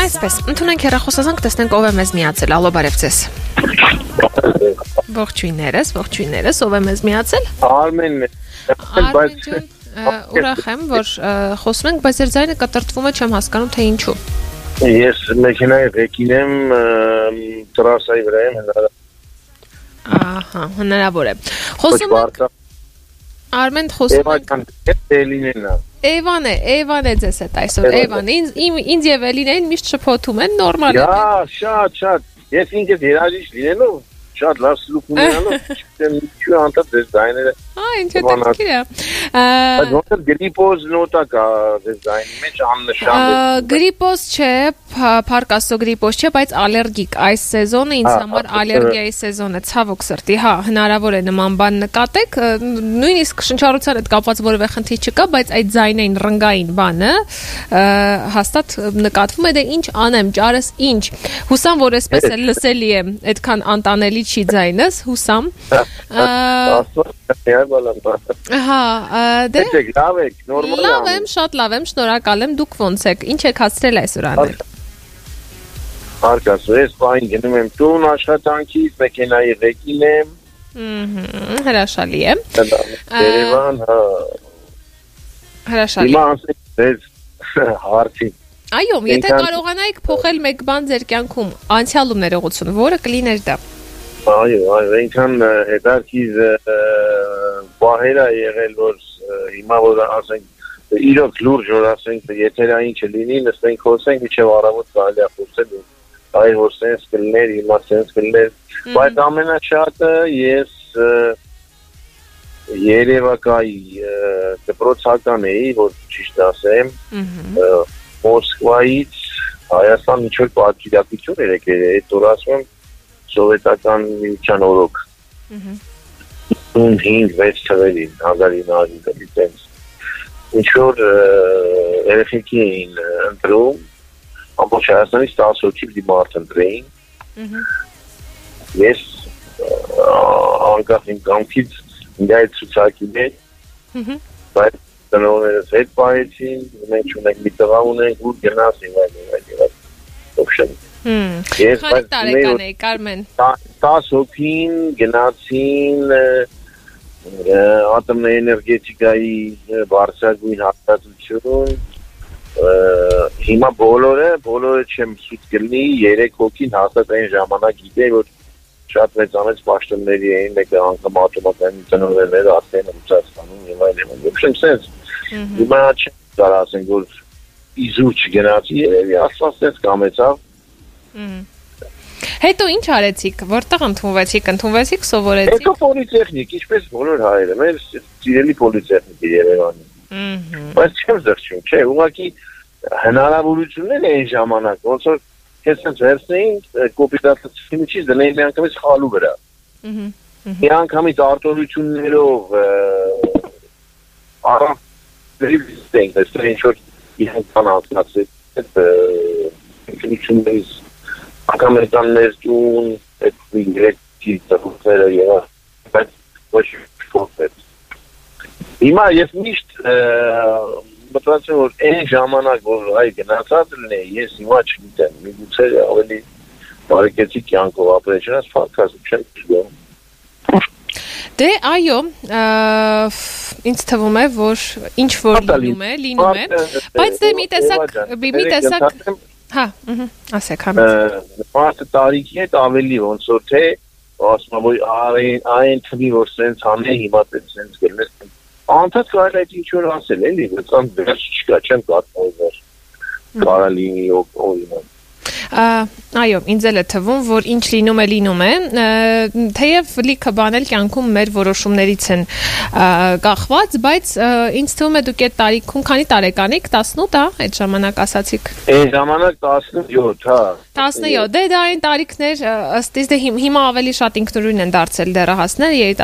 Այսպես, ընդունենք հեռախոսազանգ, տեսնենք ով է մեզ միացել, ալո, բարև ձեզ։ Ողջույններս, ով է մեզ միացել։ Արմենն է։ Արմեն ջան, ուրախ եմ, որ խոսում ենք, բայց ձեր ձայնը կտրտվում է, չեմ հասկանում, թե ինչու։ Ես մեքենայի ղեկին եմ, տրասայի վրա եմ հնարավոր։ Ահա, հնարավոր է։ Խոսում ենք։ Արմեն, խոսում ենք։ Էվան է ձեզ հետ այսօր, Էվան, ինձ եւ Էլինային միշտ շփոթում են, նորմալ է։ Շատ, ես ինքս երաժիշտ լինելով, շատ լավ սլուկ ունենալով, չգիտեմ ինչու անդադ ձեր ձայները։ Ինչ հետաքրքիր է։ Բայց ոնց գրիպոզ նոտա կա ձեր ձայնի մեջ աննշան։ Գրիպոզ չէ, փառք Աստծո գրիպոզ չէ, բայց ալերգիկ այս սեզոնը ինձ համար ալերգիայի սեզոն է, ցավոք սրտի, հա, հնարավոր է նման բան նկատեք, նույնիսկ շնչառության հետ կապված որևէ խնդիր չկա, բայց այդ ձայնային ռնգային բանը հաստատ նկատվում է, դե ինչ անեմ, ճարս ինչ։ Հուսամ, որ այսպես էլ լսելի է, այդքան անտանելի չի ձայնս, հուսամ։ Հա, դե լավ եք, նորմալ լավ եմ, շատ լավ եմ, շնորհակալ եմ, դուք ոնց եք, ինչ եք հասցրել այսօր անել։ Հարկասու, ես պայն գնում եմ տուն աշխատանքից, մեքենայի ղեկին եմ։ Հրաշալի է։ Երևան, հա։ Հրաշալի։ Հիմա ասեք ձեզ հարցին։ Այո, եթե կարողանայիք փոխել մեկ բան ձեր կյանքում, անցյալում ներողություն, որը կլիներ դա։ Այո, այնքան հետաքրքիր բաներ ա եղել, որ հիմա որ ասենք իրոք լուրջ որ ասենք եթերային չլինի, նստենք խոսենք, միջև առավոտ կարելի է խոսել, այ որ սենս կլներ, հիմա սենս կլներ, բայց ամենաշատը ես երևակայի դպրոցական էի, որ ճիշտ ասեմ, Մոսկվայից Հայաստան ինչ որ պատվիրակություն էր եկել, այդ որ ասում եմ սովետական միության օրոք 5-6 թվերին 1950 ինչ-որ երեխեքի էին ընտրում ամբողջ Հայաստանից 10 հոգի դիմարդ ընտրեին ես անկախ իմ կամքից միայն ցուցակի մեջ բայց տնօրենս հետ պահեցին մենք ունենք մի տղա ունենք ու գնացին այլ օպշեն Քանի տարեկան եք Արմեն 10 հոգին գնացին ատոմնային էներգետիկայի բարձրագույն հաստատություն հիմա բոլորը չեմ սուտ գտնի 3 հոգին հաստատ այն ժամանակ գիտեի որ շատ մեծանեց պաշտոնների էին մեկը անգամ ատոմական տնօրեններ ասեն Ռուսաստանում եւ այլն ոբշեն sense հիմա չեմ կարող ասենք որ իզուր չգնացի երևի աստված կամեցավ Հետո ինչ արեցիք, որտեղ ընդունվեցիք, սովորեցիք։ Հետո պոլիտեխնիկ, ինչպես բոլոր հայերը, մեր սիրելի պոլիտեխնիկի Երևանի։ Բայց չեմ զղջում, չէ, ուղղակի հնարավորություններ այն ժամանակ, ոնց որ քեզ վերցնեին կոպիտացի միջից դնեին մի անգամից խալու վրա։ Մի անգամից արտոնություններով առանց դեպի դեպի ինչ որ իրենք անցնացել ինքնություններից Ակամերկաններ տուն, այդ ինգրեկտի ծրուցները եղա, բայց ոչ փոխվեց։ Հիմա ես միշտ մտածում որ այն ժամանակ որ այ գնացած լինեի, ես հիմա չգիտեմ, միգուցե ավելի բարեկեցի կյանքով ապրել, չնայած ֆակտը չեմ զգում։ Դե այո, ինձ թվում է, որ ինչ որ լինում է, բայց դե մի տեսակ Հա, ասեք համից։ Մարդը տարիքի հետ ավելի ոնց որ թե ասում որ այն թվի որ սենց անե հիմա սենց գլներ։ Անդադ կարելի է ինչ որ ասել էլի, բայց դեռ չկա, չեմ կատկովել։ Կարելի օրինակ։ Այո, ինձ էլ է թվում, որ ինչ լինում է, թեև լիքը բանել կյանքում մեր որոշումներից են կախված, բայց ինձ թվում է դուք այդ տարիքում քանի տարեկան եք, 18, այդ ժամանակ ասացիք։ Այդ ժամանակ 17, հա։ 17, դե դա այն տարիքներ, ըստ իս դե հիմա ավելի շատ ինքնուրույն են դարձել դեռահասները,